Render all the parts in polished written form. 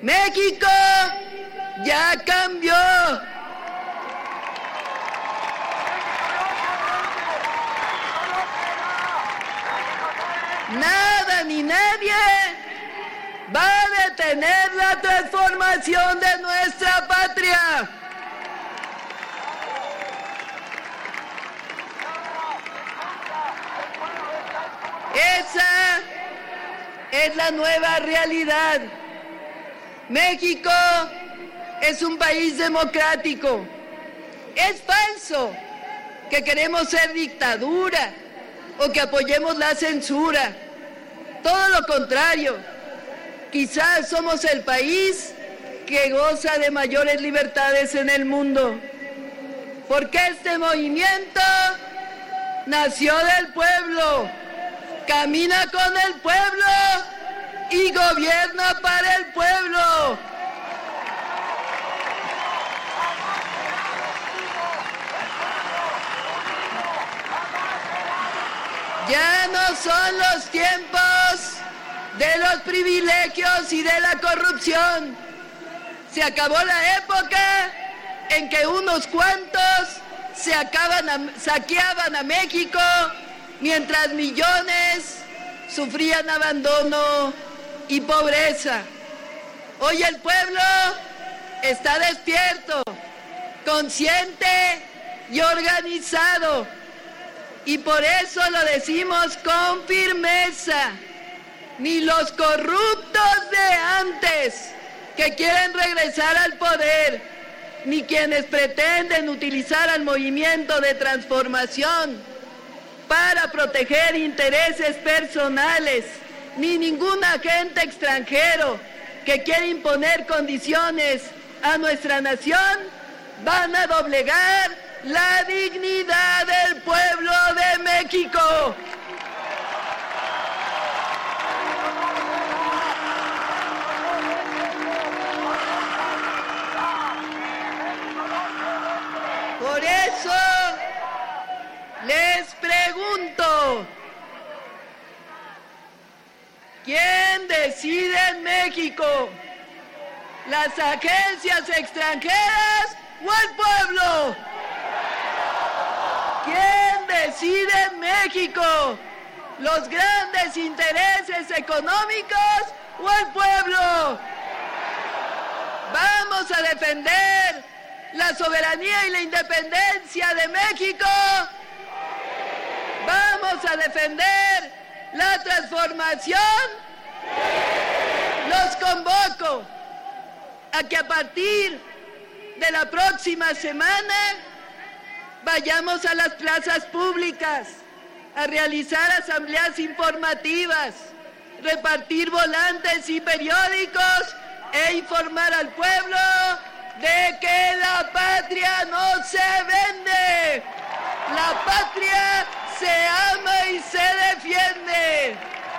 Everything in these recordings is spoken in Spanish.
México ya cambió. Nada ni nadie va a detener la transformación de nuestra patria. Esa es la nueva realidad. México es un país democrático. Es falso que queremos ser dictadura o que apoyemos la censura. Todo lo contrario. Quizás somos el país que goza de mayores libertades en el mundo. Porque este movimiento nació del pueblo, camina con el pueblo y gobierna para el pueblo. Ya no son los tiempos de los privilegios y de la corrupción. Se acabó la época en que unos cuantos saqueaban a México mientras millones sufrían abandono y pobreza. Hoy el pueblo está despierto, consciente y organizado. Y por eso lo decimos con firmeza. Ni los corruptos de antes que quieren regresar al poder, ni quienes pretenden utilizar al movimiento de transformación para proteger intereses personales, ni ningún agente extranjero que quiere imponer condiciones a nuestra nación, van a doblegar la dignidad del pueblo de México. Por eso les pregunto, ¿quién decide en México? ¿Las agencias extranjeras o el pueblo? ¿Quién decide en México? ¿Los grandes intereses económicos o el pueblo? Vamos a defender la soberanía y la independencia de México. Vamos a defender la transformación. Los convoco a que a partir de la próxima semana vayamos a las plazas públicas a realizar asambleas informativas, repartir volantes y periódicos e informar al pueblo de que la patria no se vende. La patria se ama y se defiende.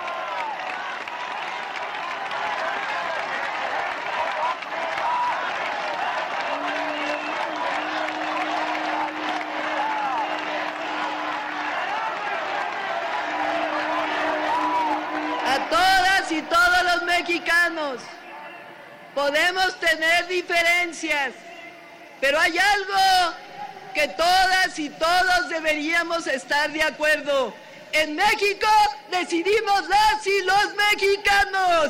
A todas y todos los mexicanos, podemos tener diferencias, pero hay algo que todas y todos deberíamos estar de acuerdo. En México decidimos las y los mexicanos.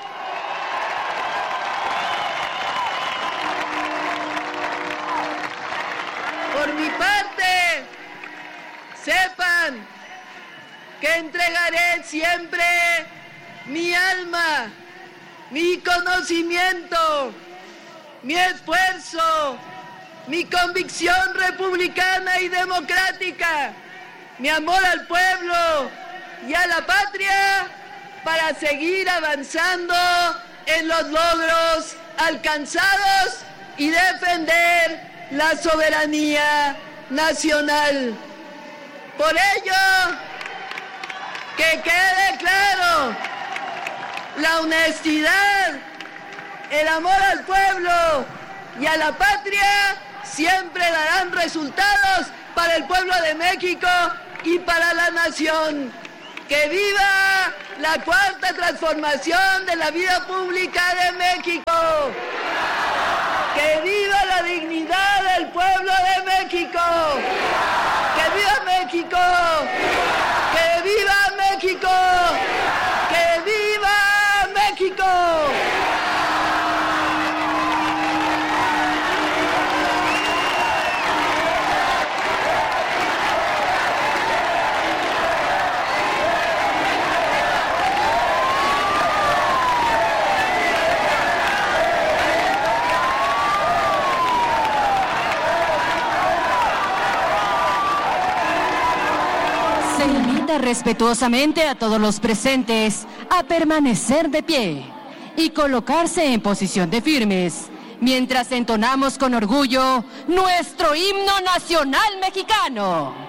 Por mi parte, sepan que entregaré siempre mi alma, mi conocimiento, mi esfuerzo, mi convicción republicana y democrática, mi amor al pueblo y a la patria para seguir avanzando en los logros alcanzados y defender la soberanía nacional. Por ello, que quede claro, la honestidad, el amor al pueblo y a la patria siempre darán resultados para el pueblo de México y para la nación. ¡Que viva la cuarta transformación de la vida pública de México! invita respetuosamente a todos los presentes a permanecer de pie y colocarse en posición de firmes, mientras entonamos con orgullo nuestro himno nacional mexicano.